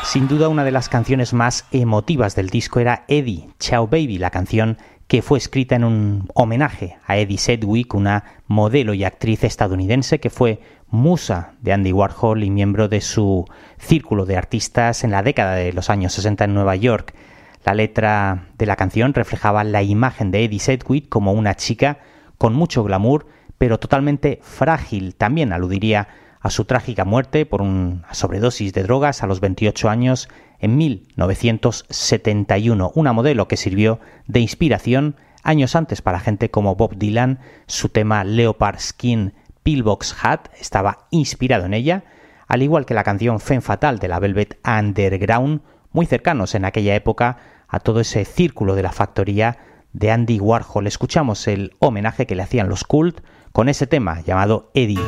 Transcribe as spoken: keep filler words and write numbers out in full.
Sin duda una de las canciones más emotivas del disco era Eddie, Ciao Baby, la canción que fue escrita en un homenaje a Eddie Sedgwick, una modelo y actriz estadounidense que fue musa de Andy Warhol y miembro de su círculo de artistas en la década de los años sesenta en Nueva York. La letra de la canción reflejaba la imagen de Eddie Sedgwick como una chica con mucho glamour, pero totalmente frágil. También aludiría a su trágica muerte por una sobredosis de drogas a los veintiocho años en mil novecientos setenta y uno, una modelo que sirvió de inspiración años antes para gente como Bob Dylan. Su tema Leopard Skin Pillbox Hat estaba inspirado en ella, al igual que la canción Femme Fatale de la Velvet Underground, muy cercanos en aquella época a todo ese círculo de la factoría de Andy Warhol. Escuchamos el homenaje que le hacían los Cult con ese tema llamado Eddie.